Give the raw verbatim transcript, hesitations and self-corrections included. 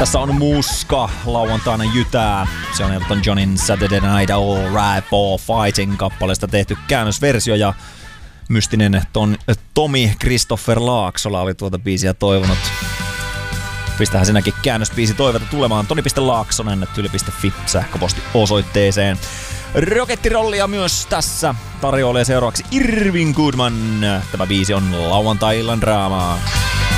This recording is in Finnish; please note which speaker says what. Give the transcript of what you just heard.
Speaker 1: Tässä on Muska lauantaina jytää. Se on Elton Johnin Saturday Night All Right for Fighting -kappaleesta tehty käännösversio ja mystinen ton, Tomi Christopher Laaksola oli tuota biisiä toivonut. Pistähän sinäkin käännösbiisi toivota tulemaan toni piste laaksonen ät yle piste fi sähköposti osoitteeseen. Rokettirollia myös tässä tarjoilee seuraavaksi Irving Goodman. Tämä biisi on lauantai-illan draamaa.